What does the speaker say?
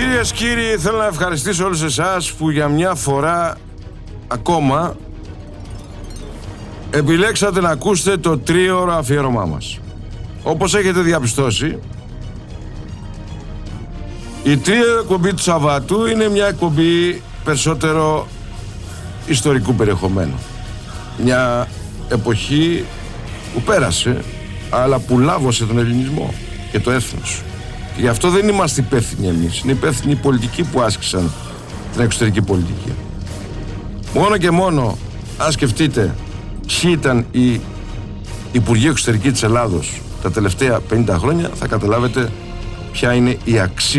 Κυρίες, κύριοι, θέλω να ευχαριστήσω όλους εσάς που για μια φορά ακόμα επιλέξατε να ακούσετε το 3ωρο αφιέρωμά μας. Όπως έχετε διαπιστώσει, η τρίωρη εκπομπή του Σαββάτου είναι μια εκπομπή περισσότερο ιστορικού περιεχομένου. Μια εποχή που πέρασε, αλλά που λάβωσε τον ελληνισμό και το έθνος. Και γι' αυτό δεν είμαστε υπεύθυνοι εμείς. Είναι υπεύθυνοι οι πολιτικοί που άσκησαν την εξωτερική πολιτική. Μόνο και μόνο, αν σκεφτείτε ποιοι ήταν οι υπουργοί εξωτερικοί της Ελλάδος τα τελευταία 50 χρόνια, θα καταλάβετε ποια είναι η αξία